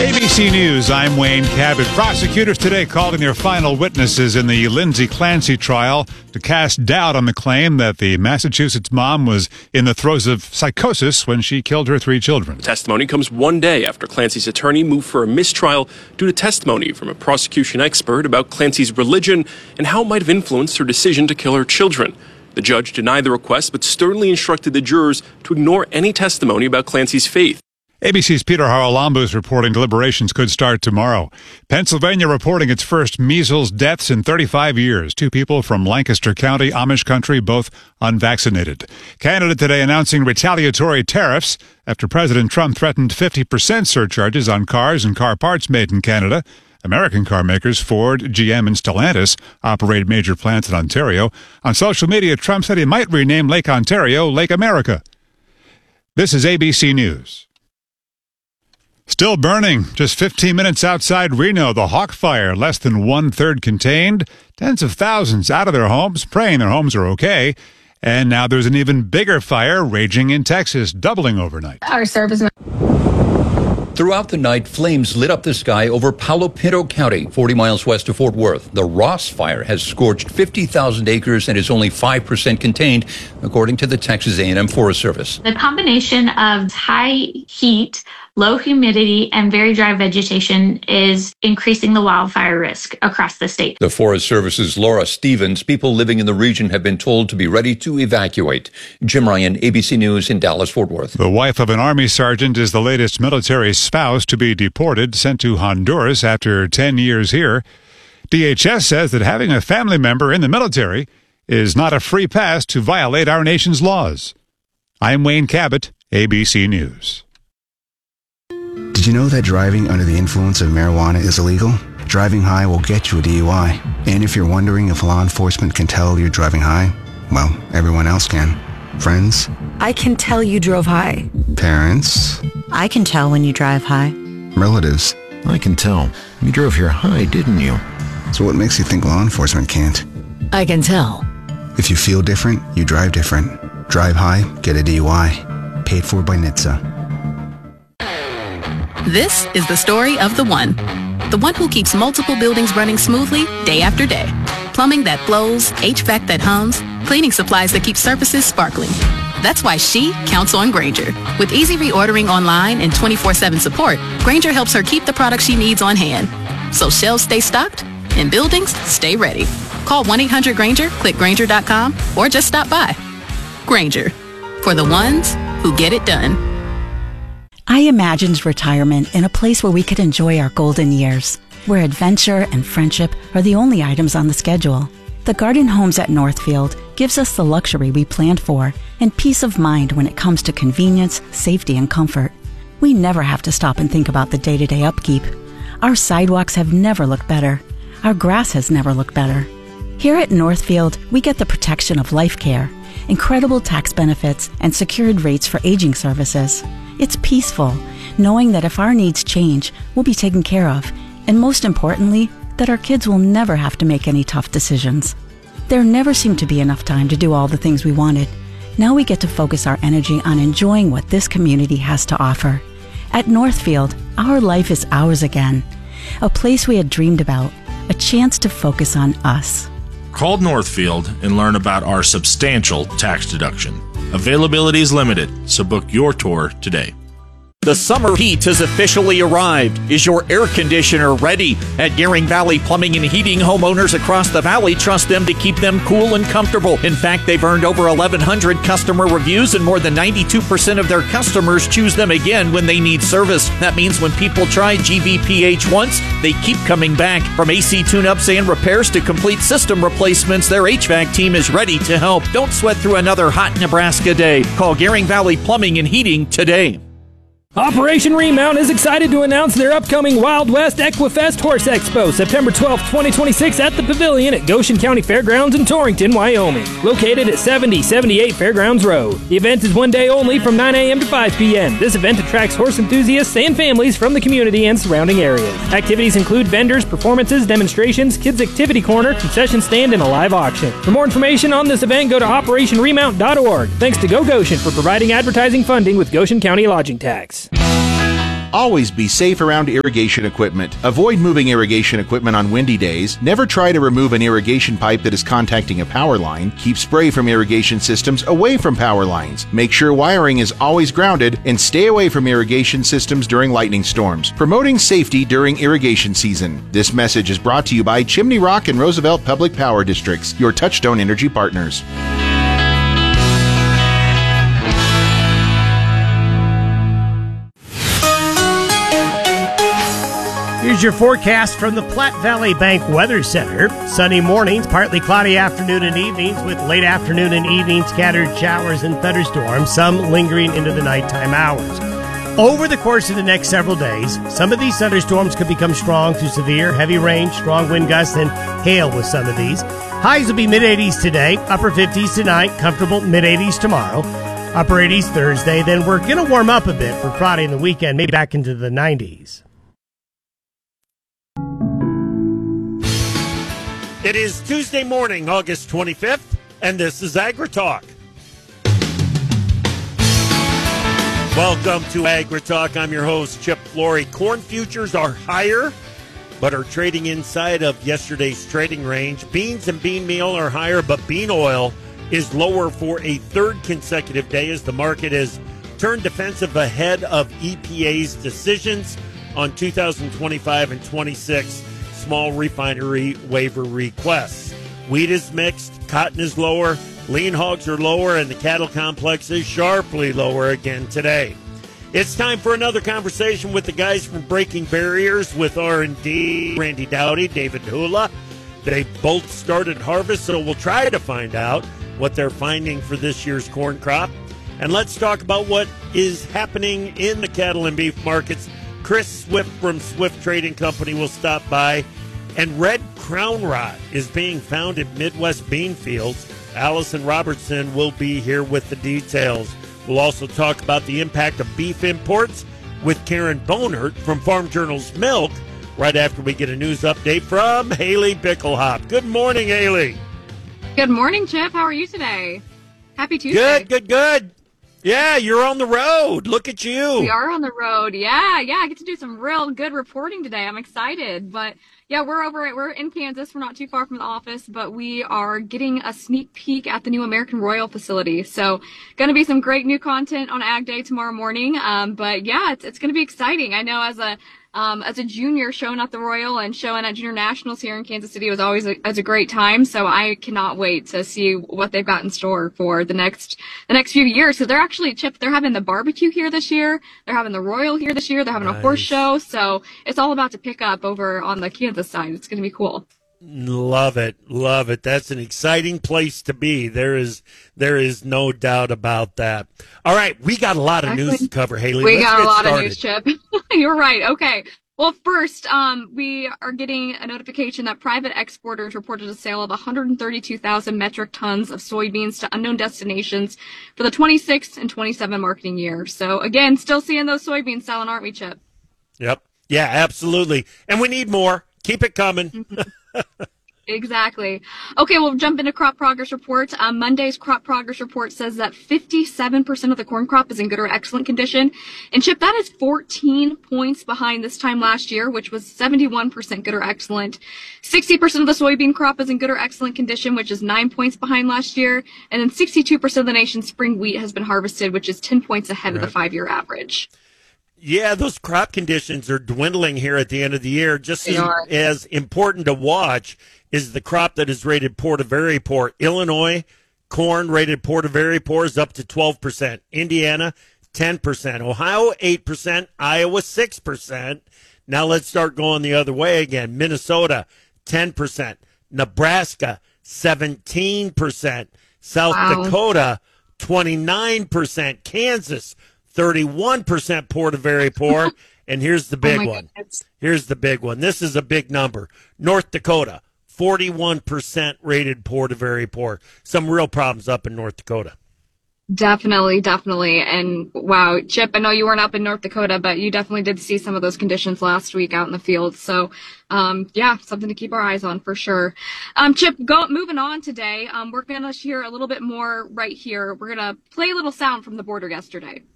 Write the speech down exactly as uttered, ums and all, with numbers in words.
A B C News, I'm Wayne Cabot. Prosecutors today calling their final witnesses in the Lindsay Clancy trial to cast doubt on the claim that the Massachusetts mom was in the throes of psychosis when she killed her three children. The testimony comes one day after Clancy's attorney moved for a mistrial due to testimony from a prosecution expert about Clancy's religion and how it might have influenced her decision to kill her children. The judge denied the request but sternly instructed the jurors to ignore any testimony about Clancy's faith. A B C's Peter Haralambou is reporting deliberations could start tomorrow. Pennsylvania reporting its first measles deaths in thirty-five years. Two people from Lancaster County, Amish country, both unvaccinated. Canada today announcing retaliatory tariffs after President Trump threatened fifty percent surcharges on cars and car parts made in Canada. American car makers Ford, G M, and Stellantis operate major plants in Ontario. On social media, Trump said he might rename Lake Ontario Lake America. This is A B C News. Still burning. Just fifteen minutes outside Reno, the Hawk Fire, less than one-third contained. Tens of thousands out of their homes, praying their homes are okay. And now there's an even bigger fire raging in Texas, doubling overnight. Our service. Throughout the night, flames lit up the sky over Palo Pinto County, forty miles west of Fort Worth. The Ross Fire has scorched fifty thousand acres and is only five percent contained, according to the Texas A and M Forest Service. The combination of high heat, low humidity, and very dry vegetation is increasing the wildfire risk across the state. The Forest Service's Laura Stevens, people living in the region have been told to be ready to evacuate. Jim Ryan, A B C News in Dallas-Fort Worth. The wife of an Army sergeant is the latest military spouse to be deported, sent to Honduras after ten years here. D H S says that having a family member in the military is not a free pass to violate our nation's laws. I'm Wayne Cabot, A B C News. Did you know that driving under the influence of marijuana is illegal? Driving high will get you a D U I. And if you're wondering if law enforcement can tell you're driving high, well, everyone else can. Friends? I can tell you drove high. Parents? I can tell when you drive high. Relatives? I can tell. You drove here high, didn't you? So what makes you think law enforcement can't? I can tell. If you feel different, you drive different. Drive high, get a D U I. Paid for by N H T S A. This is the story of the one. The one who keeps multiple buildings running smoothly day after day. Plumbing that flows, H V A C that hums, cleaning supplies that keep surfaces sparkling. That's why she counts on Grainger. With easy reordering online and twenty-four seven support, Grainger helps her keep the products she needs on hand. So shelves stay stocked and buildings stay ready. Call one eight hundred Grainger, click Grainger dot com, or just stop by. Grainger, for the ones who get it done. I imagined retirement in a place where we could enjoy our golden years, where adventure and friendship are the only items on the schedule. The Garden Homes at Northfield gives us the luxury we planned for and peace of mind when it comes to convenience, safety, and comfort. We never have to stop and think about the day-to-day upkeep. Our sidewalks have never looked better. Our grass has never looked better. Here at Northfield, we get the protection of life care, incredible tax benefits, and secured rates for aging services. It's peaceful, knowing that if our needs change, we'll be taken care of, and most importantly, that our kids will never have to make any tough decisions. There never seemed to be enough time to do all the things we wanted. Now we get to focus our energy on enjoying what this community has to offer. At Northfield, our life is ours again. A place we had dreamed about, a chance to focus on us. Call Northfield and learn about our substantial tax deduction. Availability is limited, so book your tour today. The summer heat has officially arrived. Is your air conditioner ready? At Gearing Valley Plumbing and Heating, homeowners across the valley trust them to keep them cool and comfortable. In fact, they've earned over eleven hundred customer reviews, and more than ninety-two percent of their customers choose them again when they need service. That means when people try G V P H once, they keep coming back. From A C tune-ups and repairs to complete system replacements, their H V A C team is ready to help. Don't sweat through another hot Nebraska day. Call Gearing Valley Plumbing and Heating today. Operation Remount is excited to announce their upcoming Wild West Equifest Horse Expo, September twelfth, twenty twenty-six at the Pavilion at Goshen County Fairgrounds in Torrington, Wyoming, located at seventy seventy-eight Fairgrounds Road. The event is one day only from nine a.m. to five p.m. This event attracts horse enthusiasts and families from the community and surrounding areas. Activities include vendors, performances, demonstrations, kids activity corner, concession stand, and a live auction. For more information on this event, go to operation remount dot org. Thanks to Go Goshen for providing advertising funding with Goshen County Lodging Tax. Always be safe around irrigation equipment. Avoid moving irrigation equipment on windy days. Never try to remove an irrigation pipe that is contacting a power line. Keep spray from irrigation systems away from power lines. Make sure wiring is always grounded and stay away from irrigation systems during lightning storms. Promoting safety during irrigation season. This message is brought to you by Chimney Rock and Roosevelt Public Power Districts, your Touchstone Energy partners. Here's your forecast from the Platte Valley Bank Weather Center. Sunny mornings, partly cloudy afternoon and evenings with late afternoon and evening scattered showers and thunderstorms, some lingering into the nighttime hours. Over the course of the next several days, some of these thunderstorms could become strong to severe, heavy rain, strong wind gusts, and hail with some of these. Highs will be mid-eighties today, upper fifties tonight, comfortable mid-eighties tomorrow, upper eighties Thursday. Then we're going to warm up a bit for Friday and the weekend, maybe back into the nineties. It is Tuesday morning, August twenty-fifth, and this is AgriTalk. Welcome to AgriTalk. I'm your host, Chip Flory. Corn futures are higher, but are trading inside of yesterday's trading range. Beans and bean meal are higher, but bean oil is lower for a third consecutive day as the market has turned defensive ahead of E P A's decisions on two thousand twenty-five and twenty-six small refinery waiver requests. Wheat is mixed, cotton is lower, lean hogs are lower, and the cattle complex is sharply lower again today. It's time for another conversation with the guys from Breaking Barriers with R and D, Randy Dowdy, David Hula. They both started harvest, so we'll try to find out what they're finding for this year's corn crop. And let's talk about what is happening in the cattle and beef markets. Chris Swift from Swift Trading Company will stop by. And red crown rot is being found in Midwest bean fields. Allison Robertson will be here with the details. We'll also talk about the impact of beef imports with Karen Bonert from Farm Journal's Milk right after we get a news update from Haley Bickelhop. Good morning, Haley. Good morning, Chip. How are you today? Happy Tuesday. Good, good, good. Yeah, you're on the road. Look at you. We are on the road. Yeah, yeah. I get to do some real good reporting today. I'm excited. But yeah, we're over at, we're in Kansas. We're not too far from the office, but we are getting a sneak peek at the new American Royal facility. So going to be some great new content on Ag Day tomorrow morning. Um, but yeah, it's, it's going to be exciting. I know as a, Um, as a junior, showing at the Royal and showing at Junior Nationals here in Kansas City was always a, as a great time. So I cannot wait to see what they've got in store for the next the next few years. So they're actually, Chip, they're having the barbecue here this year. They're having the Royal here this year. They're having nice. a horse show. So it's all about to pick up over on the Kansas side. It's going to be cool. Love it. Love it. That's an exciting place to be. There is there is no doubt about that. All right. We got a lot of Actually, news to cover, Haley. We Let's got a lot started. of news, Chip. You're right. Okay. Well, first, um, we are getting a notification that private exporters reported a sale of one hundred thirty-two thousand metric tons of soybeans to unknown destinations for the twenty-six and twenty-seven marketing year. So, again, still seeing those soybeans selling, aren't we, Chip? Yep. Yeah, absolutely. And we need more. Keep it coming. Mm-hmm. Exactly. Okay, we'll jump into crop progress report. Um, Monday's crop progress report says that fifty-seven percent of the corn crop is in good or excellent condition. And Chip, that is fourteen points behind this time last year, which was seventy-one percent good or excellent. sixty percent of the soybean crop is in good or excellent condition, which is nine points behind last year. And then sixty-two percent of the nation's spring wheat has been harvested, which is ten points ahead right. of the five-year average. Yeah, those crop conditions are dwindling here at the end of the year. Just as, as important to watch is the crop that is rated poor to very poor. Illinois, corn rated poor to very poor is up to twelve percent. Indiana, ten percent. Ohio, eight percent. Iowa, six percent. Now let's start going the other way again. Minnesota, ten percent. Nebraska, seventeen percent. South wow. Dakota, twenty-nine percent. Kansas, thirty-one percent poor to very poor. And here's the big oh one. Goodness. Here's the big one. This is a big number. North Dakota, forty-one percent rated poor to very poor. Some real problems up in North Dakota. Definitely, definitely. And wow, Chip, I know you weren't up in North Dakota, but you definitely did see some of those conditions last week out in the field. So, um, yeah, something to keep our eyes on for sure. Um, Chip, go, moving on today, um, we're going to hear a little bit more right here. We're going to play a little sound from the border yesterday.